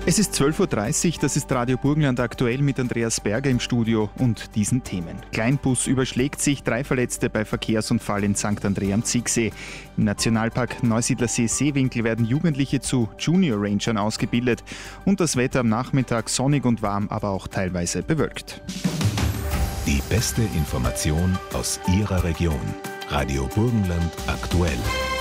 Es ist 12.30 Uhr, das ist Radio Burgenland aktuell mit Andreas Berger im Studio und diesen Themen. Kleinbus überschlägt sich, 3 Verletzte bei Verkehrsunfall in St. Andrea am Ziegsee. Im Nationalpark Neusiedlersee-Seewinkel werden Jugendliche zu Junior Rangern ausgebildet. Und das Wetter am Nachmittag sonnig und warm, aber auch teilweise bewölkt. Die beste Information aus Ihrer Region. Radio Burgenland aktuell.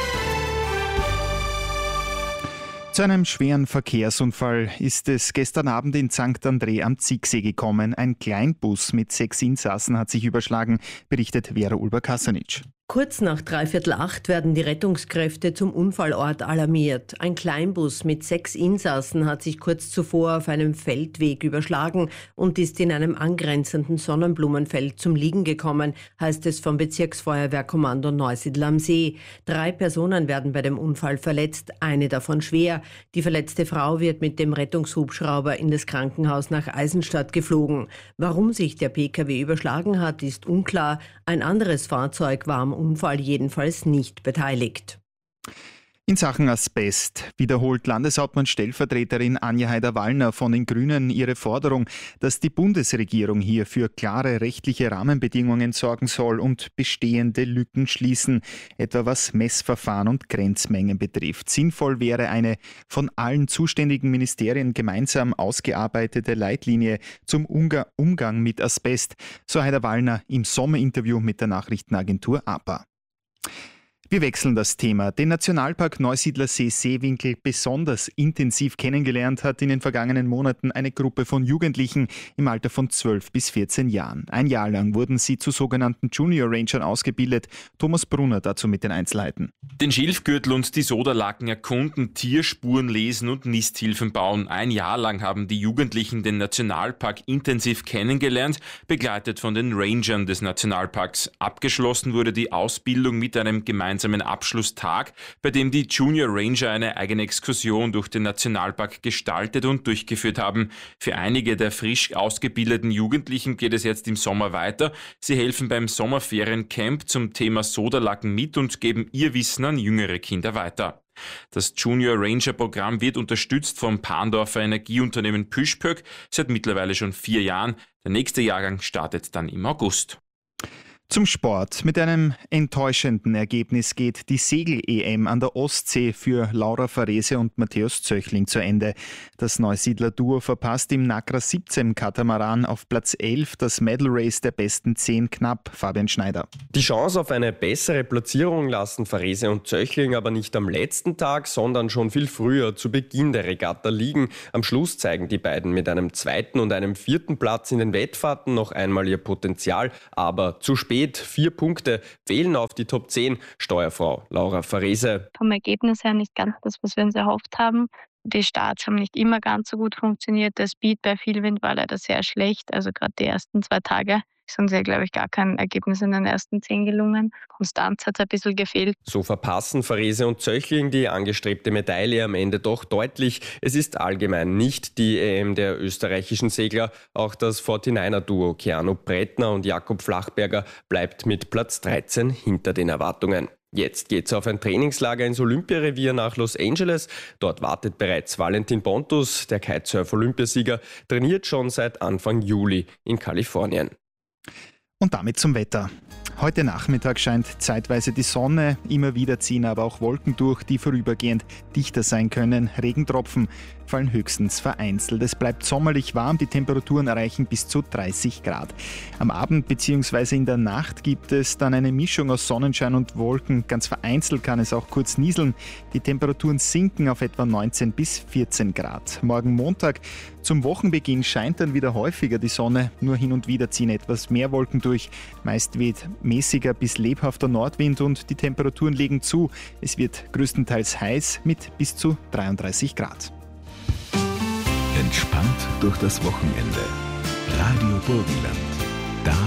Zu einem schweren Verkehrsunfall ist es gestern Abend in St. Andrea am Ziegsee gekommen. Ein Kleinbus mit 6 Insassen hat sich überschlagen, berichtet Vera Ulber-Kasanic. Kurz nach 7:45 werden die Rettungskräfte zum Unfallort alarmiert. Ein Kleinbus mit 6 Insassen hat sich kurz zuvor auf einem Feldweg überschlagen und ist in einem angrenzenden Sonnenblumenfeld zum Liegen gekommen, heißt es vom Bezirksfeuerwehrkommando Neusiedl am See. 3 Personen werden bei dem Unfall verletzt, eine davon schwer. Die verletzte Frau wird mit dem Rettungshubschrauber in das Krankenhaus nach Eisenstadt geflogen. Warum sich der Pkw überschlagen hat, ist unklar. Ein anderes Fahrzeug war am Unfall jedenfalls nicht beteiligt. In Sachen Asbest wiederholt Landeshauptmann-Stellvertreterin Anja Haider-Wallner von den Grünen ihre Forderung, dass die Bundesregierung hier für klare rechtliche Rahmenbedingungen sorgen soll und bestehende Lücken schließen, etwa was Messverfahren und Grenzmengen betrifft. Sinnvoll wäre eine von allen zuständigen Ministerien gemeinsam ausgearbeitete Leitlinie zum Umgang mit Asbest, so Haider-Wallner im Sommerinterview mit der Nachrichtenagentur APA. Wir wechseln das Thema. Den Nationalpark Neusiedlersee-Seewinkel besonders intensiv kennengelernt hat in den vergangenen Monaten eine Gruppe von Jugendlichen im Alter von 12 bis 14 Jahren. Ein Jahr lang wurden sie zu sogenannten Junior Rangern ausgebildet. Thomas Brunner dazu mit den Einzelheiten. Den Schilfgürtel und die Soderlaken erkunden, Tierspuren lesen und Nisthilfen bauen. Ein Jahr lang haben die Jugendlichen den Nationalpark intensiv kennengelernt, begleitet von den Rangern des Nationalparks. Abgeschlossen wurde die Ausbildung mit einem gemeinsamen Abschlusstag, bei dem die Junior Ranger eine eigene Exkursion durch den Nationalpark gestaltet und durchgeführt haben. Für einige der frisch ausgebildeten Jugendlichen geht es jetzt im Sommer weiter. Sie helfen beim Sommerferiencamp zum Thema Soderlaken mit und geben ihr Wissen an jüngere Kinder weiter. Das Junior Ranger Programm wird unterstützt vom Parndorfer Energieunternehmen Püschpöck seit mittlerweile schon 4 Jahren. Der nächste Jahrgang startet dann im August. Zum Sport. Mit einem enttäuschenden Ergebnis geht die Segel-EM an der Ostsee für Laura Farese und Matthäus Zöchling zu Ende. Das Neusiedler Duo verpasst im Nacra 17 Katamaran auf Platz 11 das Medal Race der besten 10 knapp. Fabian Schneider. Die Chance auf eine bessere Platzierung lassen Farese und Zöchling aber nicht am letzten Tag, sondern schon viel früher zu Beginn der Regatta liegen. Am Schluss zeigen die beiden mit einem 2. und einem 4. Platz in den Wettfahrten noch einmal ihr Potenzial, aber zu spät. 4 Punkte fehlen auf die Top 10. Steuerfrau Laura Farese. Vom Ergebnis her nicht ganz das, was wir uns erhofft haben. Die Starts haben nicht immer ganz so gut funktioniert. Der Speed bei viel Wind war leider sehr schlecht. Also gerade die ersten 2 Tage ist uns ja, glaube ich, gar kein Ergebnis in den ersten 10 gelungen. Konstanz hat ein bisschen gefehlt. So verpassen Farese und Zöchling die angestrebte Medaille am Ende doch deutlich. Es ist allgemein nicht die EM der österreichischen Segler. Auch das 49er-Duo Keanu Brettner und Jakob Flachberger bleibt mit Platz 13 hinter den Erwartungen. Jetzt geht's auf ein Trainingslager ins Olympiarevier nach Los Angeles. Dort wartet bereits Valentin Pontus, der Kitesurf-Olympiasieger, trainiert schon seit Anfang Juli in Kalifornien. Und damit zum Wetter. Heute Nachmittag scheint zeitweise die Sonne, immer wieder ziehen aber auch Wolken durch, die vorübergehend dichter sein können. Regentropfen fallen höchstens vereinzelt. Es bleibt sommerlich warm, die Temperaturen erreichen bis zu 30 Grad. Am Abend bzw. in der Nacht gibt es dann eine Mischung aus Sonnenschein und Wolken. Ganz vereinzelt kann es auch kurz nieseln. Die Temperaturen sinken auf etwa 19 bis 14 Grad. Morgen Montag zum Wochenbeginn scheint dann wieder häufiger die Sonne, nur hin und wieder ziehen etwas mehr Wolken durch. Meist weht mäßiger bis lebhafter Nordwind und die Temperaturen legen zu. Es wird größtenteils heiß mit bis zu 33 Grad. Entspannt durch das Wochenende. Radio Burgenland.